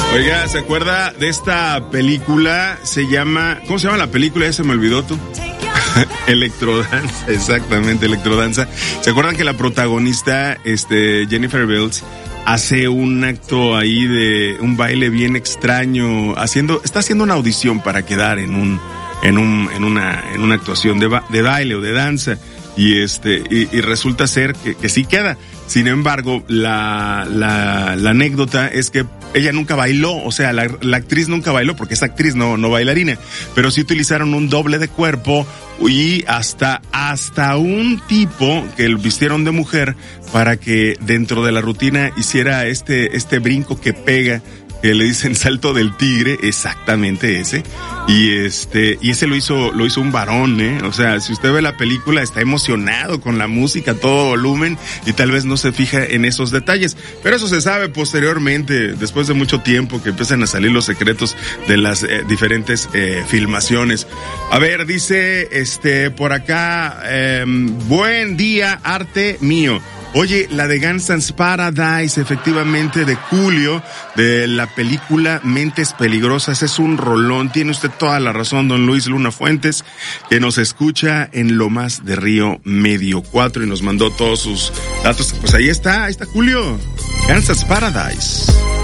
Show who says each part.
Speaker 1: Oiga, ¿se acuerda de esta película? ¿Cómo se llama la película? Ya se me olvidó tú. Electrodanza, exactamente, Electrodanza. ¿Se acuerdan que la protagonista, Jennifer Beals, hace un acto ahí de un baile bien extraño, está haciendo una audición para quedar en una actuación de baile o de danza, y resulta ser que sí queda. Sin embargo, la anécdota es que ella nunca bailó, o sea, la actriz nunca bailó, porque es actriz, no bailarina, pero sí utilizaron un doble de cuerpo y hasta un tipo que lo vistieron de mujer para que dentro de la rutina hiciera este brinco que pega, que le dicen salto del tigre, exactamente ese, y ese lo hizo un varón, o sea, si usted ve la película está emocionado con la música a todo volumen y tal vez no se fija en esos detalles, pero eso se sabe posteriormente, después de mucho tiempo que empiezan a salir los secretos de las diferentes filmaciones. A ver, dice por acá, buen día, arte mío. Oye, la de Gangsta's Paradise, efectivamente, de Julio, de la película Mentes Peligrosas, es un rolón. Tiene usted toda la razón, don Luis Luna Fuentes, que nos escucha en Lomas de Río Medio 4 y nos mandó todos sus datos. Pues ahí está Julio, Gangsta's Paradise.